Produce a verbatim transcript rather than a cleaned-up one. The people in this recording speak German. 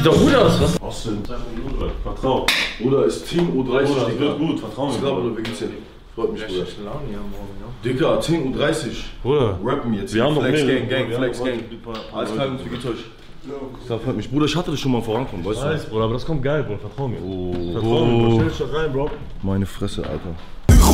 Sieht doch gut aus, was? Was denn? Vertrau. Bruder, ist Team U dreißig, Bruder, Digga. wird gut, vertrau mir. Ich glaube, du geht's ja. Freut mich, Bruder. Laune hier morgen, ja. Digga, Team U dreißig. Bruder. Rappen jetzt. Wir haben noch Flex mehr. Gang, Gang, Flex Gang. Alles klar, wie geht's euch? Das freut mich. Bruder, ich hatte das schon mal vorankommen, weißt du? Weiß, Bruder, aber das kommt geil, Bruder, vertrau mir. Oh, Vertrau mir, Bro. Stell dich doch rein, Bro. Meine Fresse, Alter.